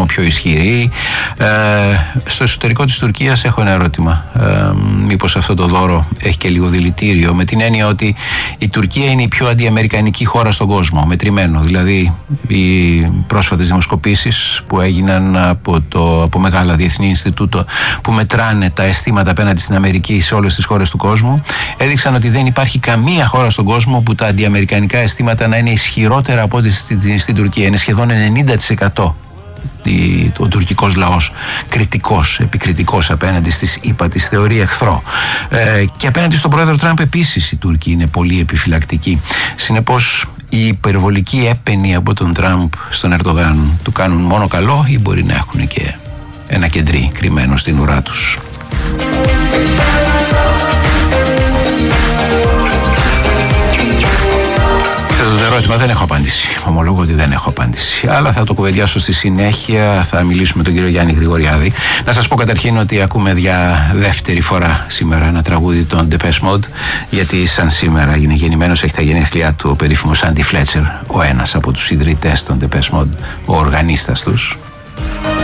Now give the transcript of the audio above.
κόσμο πιο ισχυρή. Στο εσωτερικό της Τουρκίας έχω ένα ερώτημα. Μήπως αυτό το δώρο έχει και λίγο δηλητήριο, με την έννοια ότι η Τουρκία είναι η πιο αντιαμερικανική χώρα στον κόσμο, μετρημένο. Δηλαδή, οι πρόσφατες δημοσκοπήσεις που έγιναν από μεγάλα διεθνή Ινστιτούτο που μετράνε τα αισθήματα απέναντι στην Αμερική σε όλες τις χώρες του κόσμου, έδειξαν ότι δεν υπάρχει καμία χώρα στον κόσμο που τα αντιαμερικανικά αισθήματα να είναι ισχυρότερα από ό,τι στην Τουρκία. Είναι σχεδόν 90% ο τουρκικός λαός κριτικός, επικριτικός απέναντι στις ΗΠΑ, της θεωρεί εχθρό. Και απέναντι στον πρόεδρο Τραμπ επίσης οι Τούρκοι είναι πολύ επιφυλακτικοί. Συνεπώς η υπερβολική έπαινη από τον Τραμπ στον Ερντογάν του κάνουν μόνο καλό, ή μπορεί να έχουν και ένα κεντρί κρυμμένο στην ουρά τους? Το ερώτημα δεν έχω απάντηση. Ομολόγω ότι δεν έχω απάντηση. Αλλά θα το κουβεντιάσω στη συνέχεια. Θα μιλήσουμε με τον κύριο Γιάννη Γρηγοριάδη. Να σας πω καταρχήν ότι ακούμε για δεύτερη φορά σήμερα ένα τραγούδι των Depeche Mode. Γιατί σαν σήμερα είναι γεννημένος, έχει τα γενέθλιά του ο περίφημος Άντι Φλέτσερ, ο ένας από τους ιδρυτές των Depeche Mode, ο οργανίστας τους.